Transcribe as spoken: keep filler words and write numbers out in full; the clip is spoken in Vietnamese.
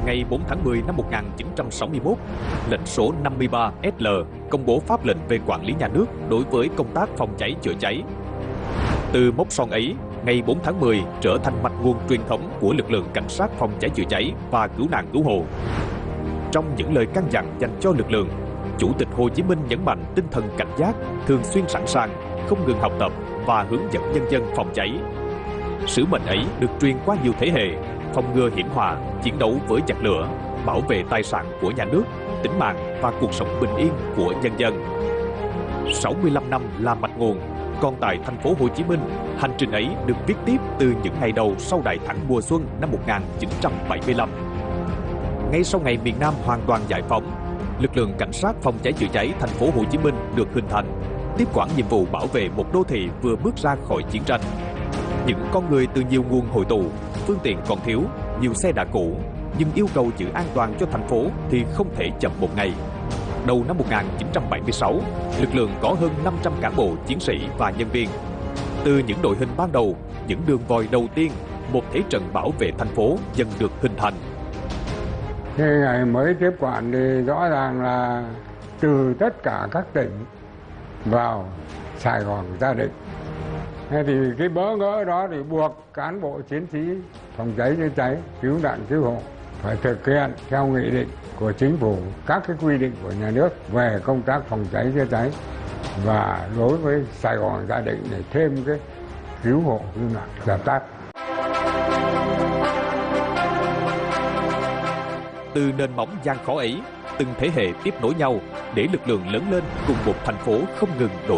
ngày bốn tháng mười năm một nghìn chín trăm sáu mươi mốt, lệnh số năm mươi ba S L công bố pháp lệnh về quản lý nhà nước đối với công tác phòng cháy chữa cháy. Từ mốc son ấy, ngày bốn tháng mười trở thành mạch nguồn truyền thống của lực lượng cảnh sát phòng cháy chữa cháy và cứu nạn cứu hộ. Trong những lời căn dặn dành cho lực lượng, Chủ tịch Hồ Chí Minh nhấn mạnh tinh thần cảnh giác, thường xuyên sẵn sàng, không ngừng học tập và hướng dẫn nhân dân phòng cháy. Sứ mệnh ấy được truyền qua nhiều thế hệ, phòng ngừa hiểm họa, chiến đấu với giặc lửa, bảo vệ tài sản của nhà nước, tính mạng và cuộc sống bình yên của nhân dân. sáu mươi lăm năm là mạch nguồn, còn tại thành phố Hồ Chí Minh, hành trình ấy được viết tiếp từ những ngày đầu sau đại thắng mùa xuân năm một nghìn chín trăm bảy mươi lăm. Ngay sau ngày miền Nam hoàn toàn giải phóng, lực lượng cảnh sát phòng cháy chữa cháy thành phố Hồ Chí Minh được hình thành, tiếp quản nhiệm vụ bảo vệ một đô thị vừa bước ra khỏi chiến tranh. Những con người từ nhiều nguồn hội tụ, phương tiện còn thiếu, nhiều xe đã cũ, nhưng yêu cầu giữ an toàn cho thành phố thì không thể chậm một ngày. Đầu năm một nghìn chín trăm bảy mươi sáu, lực lượng có hơn năm trăm cán bộ, chiến sĩ và nhân viên. Từ những đội hình ban đầu, những đường vòi đầu tiên, một thế trận bảo vệ thành phố dần được hình thành. Khi ngày mới tiếp quản thì rõ ràng là từ tất cả các tỉnh vào Sài Gòn gia định. Thế thì cái bỡ ngỡ đó thì buộc cán bộ chiến sĩ phòng cháy chữa cháy, cứu nạn cứu hộ phải thực hiện theo nghị định của chính phủ, các cái quy định của nhà nước về công tác phòng cháy chữa cháy, và đối với Sài Gòn gia định để thêm cái cứu hộ cứu nạn dập tắt. Từ nền móng gian khó ấy, từng thế hệ tiếp nối nhau để lực lượng lớn lên cùng một thành phố không ngừng đổi